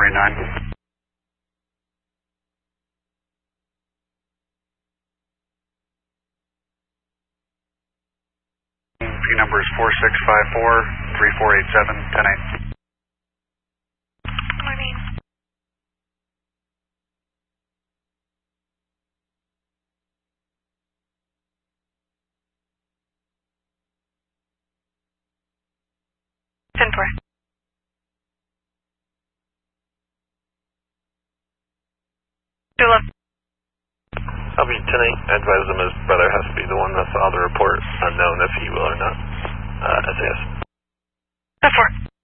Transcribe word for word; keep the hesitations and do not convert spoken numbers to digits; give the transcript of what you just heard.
eight nine. P number is four six five four, three four eight seven, ten eight. Morning. ten four. Dula. I'll be ten eight. Advise him his brother has to be the one that filed the report, unknown if he will or not. Uh, S A S. ten four.